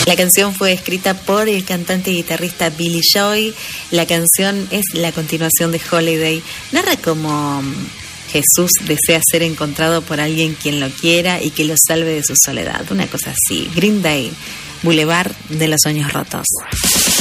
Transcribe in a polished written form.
La canción fue escrita por el cantante y guitarrista Billy Joy. La canción es la continuación de Holiday. Narra cómo Jesús desea ser encontrado por alguien quien lo quiera y que lo salve de su soledad. Una cosa así. Green Day, Boulevard de los Sueños Rotos.